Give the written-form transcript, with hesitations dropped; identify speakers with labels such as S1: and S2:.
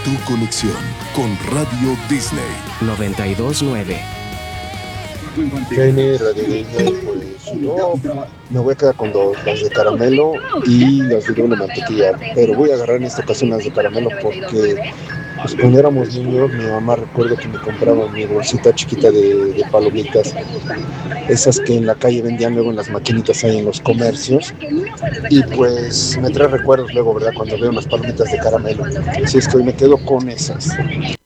S1: Tu conexión con Radio Disney
S2: 92.9.
S3: Jaime, Radio Disney, pues yo me voy a quedar con las de caramelo y las de doble mantequilla, pero voy a agarrar en esta ocasión las de caramelo porque pues, cuando éramos niños mi mamá recuerdo que me compraba mi bolsita chiquita de palomitas, esas que en la calle vendían luego en las maquinitas ahí en los comercios, y pues me trae recuerdos luego, ¿verdad? Cuando veo unas palomitas de caramelo, así es que hoy me quedo con esas.